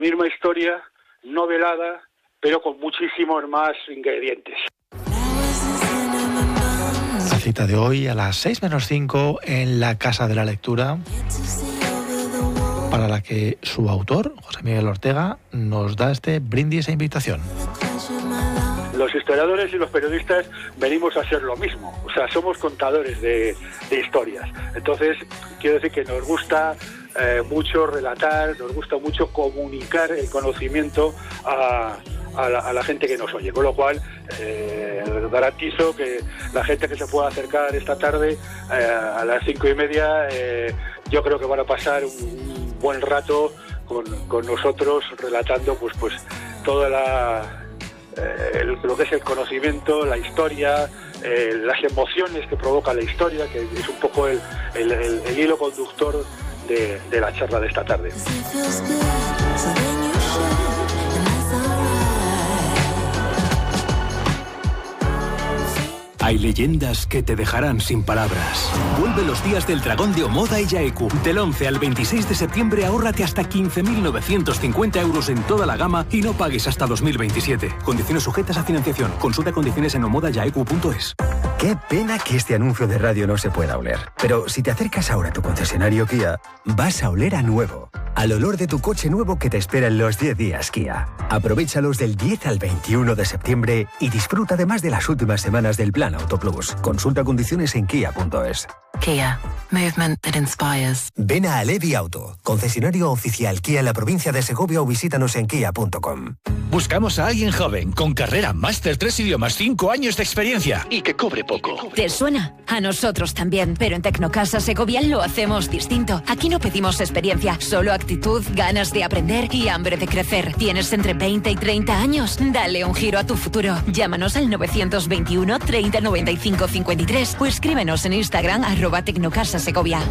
Misma historia, novelada, pero con muchísimos más ingredientes. La cita de hoy a las 6:05 en la Casa de la Lectura, para la que su autor, José Miguel Ortega, nos da este brindis e invitación. Los historiadores y los periodistas venimos a hacer lo mismo, o sea, somos contadores de historias. Entonces, quiero decir que nos gusta mucho relatar, nos gusta mucho comunicar el conocimiento a la gente que nos oye, con lo cual garantizo que la gente que se pueda acercar esta tarde a las 5:30, yo creo que van a pasar un buen rato con nosotros relatando pues toda lo que es el conocimiento, la historia, las emociones que provoca la historia, que es un poco el hilo conductor de la charla de esta tarde. Hay leyendas que te dejarán sin palabras. Vuelve los días del Dragón de Omoda y Yaeku. Del 11 al 26 de septiembre ahórrate hasta 15.950 euros en toda la gama y no pagues hasta 2027. Condiciones sujetas a financiación. Consulta condiciones en omodayaeku.es. Qué pena que este anuncio de radio no se pueda oler. Pero si te acercas ahora a tu concesionario Kia, vas a oler a nuevo. Al olor de tu coche nuevo que te espera en los 10 días Kia. Aprovéchalos del 10 al 21 de septiembre y disfruta además de las últimas semanas del plan Autoplus. Consulta condiciones en kia.es. Kia. Movement that inspires. Ven a Alevi Auto, concesionario oficial Kia en la provincia de Segovia, o visítanos en kia.com. Buscamos a alguien joven, con carrera, máster, 3 idiomas, 5 años de experiencia y que cobre poco. ¿Te suena? A nosotros también, pero en Tecnocasa Segovia lo hacemos distinto. Aquí no pedimos experiencia, solo actitud, ganas de aprender y hambre de crecer. ¿Tienes entre 20 y 30 años? Dale un giro a tu futuro. Llámanos al 921 30 95 53 o escríbenos en Instagram @Tecnocasa Segovia.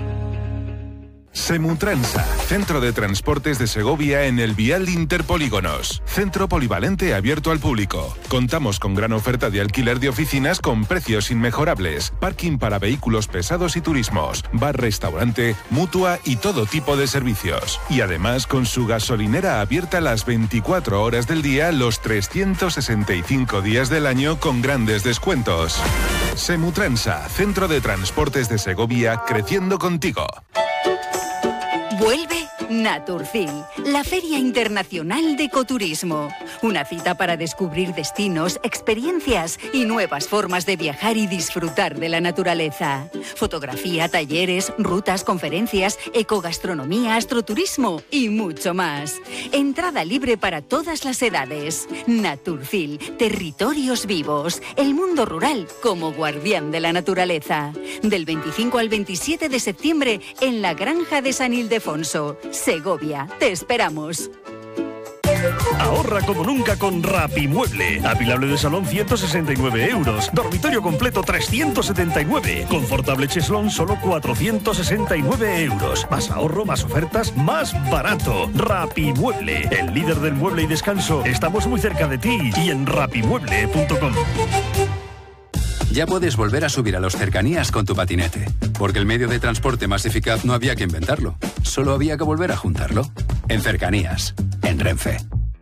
Semutransa, Centro de Transportes de Segovia en el Vial Interpolígonos. Centro polivalente abierto al público. Contamos con gran oferta de alquiler de oficinas con precios inmejorables. Parking para vehículos pesados y turismos. Bar, restaurante, mutua y todo tipo de servicios. Y además con su gasolinera abierta las 24 horas del día, los 365 días del año con grandes descuentos. Semutransa, Centro de Transportes de Segovia, creciendo contigo. Vuelve Naturfil, la Feria Internacional de Ecoturismo. Una cita para descubrir destinos, experiencias y nuevas formas de viajar y disfrutar de la naturaleza. Fotografía, talleres, rutas, conferencias, ecogastronomía, astroturismo y mucho más. Entrada libre para todas las edades. Naturfil, territorios vivos, el mundo rural como guardián de la naturaleza. Del 25 al 27 de septiembre en la Granja de San Ildefonso, Segovia. Te esperamos. Ahorra como nunca con Rapimueble. Apilable de salón 169 euros. Dormitorio completo 379. Confortable cheslón solo 469 euros. Más ahorro, más ofertas, más barato. Rapimueble, el líder del mueble y descanso. Estamos muy cerca de ti y en rapimueble.com. Ya puedes volver a subir a los cercanías con tu patinete, porque el medio de transporte más eficaz no había que inventarlo, solo había que volver a juntarlo. En Cercanías, en Renfe.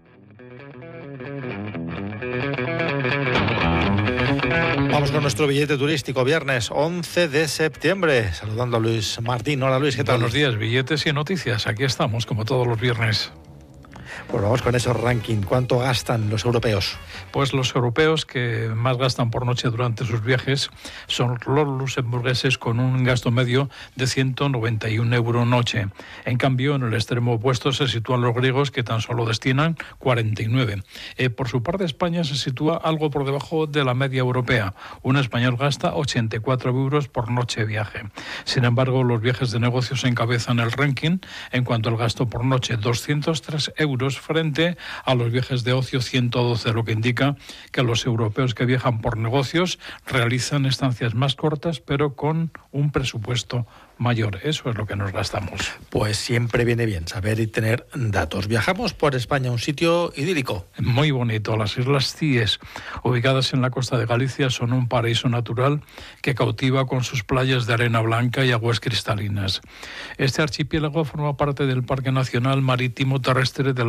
Vamos con nuestro billete turístico, viernes 11 de septiembre. Saludando a Luis Martín. Hola Luis, ¿qué tal? Buenos días, billetes y noticias. Aquí estamos, como todos los viernes. Pues vamos con esos ranking. ¿Cuánto gastan los europeos? Pues los europeos que más gastan por noche durante sus viajes son los luxemburgueses, con un gasto medio de 191 euros noche. En cambio, en el extremo opuesto se sitúan los griegos, que tan solo destinan 49. Por su parte, España se sitúa algo por debajo de la media europea. Un español gasta 84 euros por noche de viaje. Sin embargo, los viajes de negocios encabezan el ranking en cuanto al gasto por noche, 203 euros euros frente a los viajes de ocio 112, lo que indica que los europeos que viajan por negocios realizan estancias más cortas, pero con un presupuesto mayor. Eso es lo que nos gastamos. Pues siempre viene bien saber y tener datos. Viajamos por España, un sitio idílico. Muy bonito. Las Islas Cíes, ubicadas en la costa de Galicia, son un paraíso natural que cautiva con sus playas de arena blanca y aguas cristalinas. Este archipiélago forma parte del Parque Nacional Marítimo Terrestre de